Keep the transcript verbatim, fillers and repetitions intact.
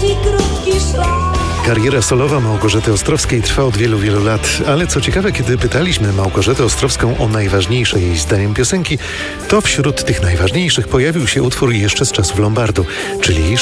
taki krótki szlak. Kariera solowa Małgorzaty Ostrowskiej trwa od wielu, wielu lat, ale co ciekawe, kiedy pytaliśmy Małgorzatę Ostrowską o najważniejsze jej zdaniem piosenki, to wśród tych najważniejszych pojawił się utwór jeszcze z czasów Lombardu, czyli